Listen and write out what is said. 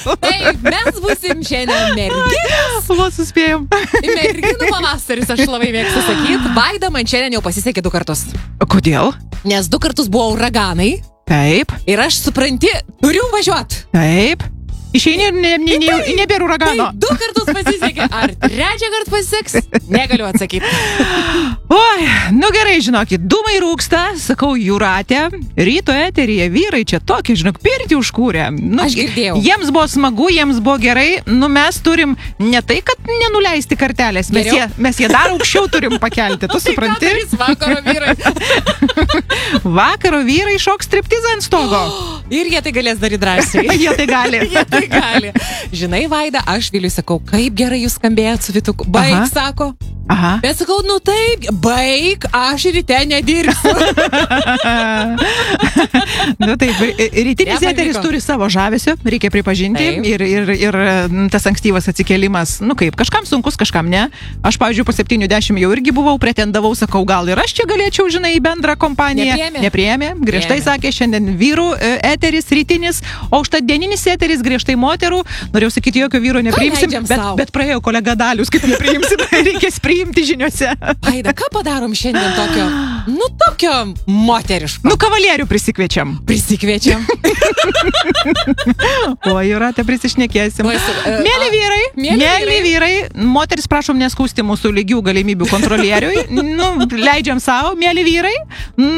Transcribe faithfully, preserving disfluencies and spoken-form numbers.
Tai mes būsim šiandien merginos. Vos suspėjom. Merginų pavasaris, aš labai mėgstu sakyti. Vaida man šiandien jau pasisekė du kartus. Kodėl? Nes du kartus buvo uraganai. Taip. Ir aš, supranti, turiu važiuoti. Taip. Išeini ir ne, ne, ne, nebėra uragano. Tai du kartus pasisekė. Ar trečią kartą pasiseks? Negaliu atsakyti. Oi, nu gerai, žinokit, dūmai rūksta, sakau, Jūratė, ryto eteryje vyrai čia tokie, žinok, pirtį užkūrė. Nu, Aš girdėjau. Jiems buvo smagu, jiems buvo gerai, nu mes turim ne tai, kad nenuleisti kartelės, mes Geriau. jie, mes jie dar aukščiau turim pakelti, tu supranti? Tai ką darys vakaro vyrai? Vakaro vyrai šoks striptizą ant stogo. Ir jie tai galės daryti drąsiai. Jie tai gali. Jie tai gali. Žinai, Vaida, aš Viliui sakau, kaip gerai jūs skambėjot su Vituku. Baig, Aha. sako. Aha. Bet sakau, nu taip, baig, aš ryte nedirbsiu. Nu taip, rytinis Nepavyko. eteris turi savo žavesio, reikia pripažinti. Taip. Ir, ir, ir mm, tas ankstyvas atsikėlimas, nu kaip, kažkam sunkus, kažkam ne. Aš, pavyzdžiui, po septynių dešimt jau irgi buvau, pretendavau, sakau, gal ir aš čia galėčiau, žinai, į bendrą kompaniją. Nepriėmė. Nepriėmė. Griežtai Priėmė. sakė, šiandien vyrų e, eteris rytinis, o užtat dieninis eteris griežtai moterų. Norėjau sakyti, jokio vyro nepriimsim, leidžiam bet, sau. bet praėjo kolega Dalius, kaip nepriimsim, reikės priimti žiniuose. Vaida, ką padarom šiandien tokio, nu tokio moteriško? Nu, kavalierių prisikviečiam. Prisikviečiam. O, Jūratė, prisišnekėsim. Oi, su- e, Mėly a- vyrai, Mėly mėly vyrai, moteris prašom neskūsti mūsų lygių galimybių kontrolieriui. Nu, leidžiam savo, mėly vyrai.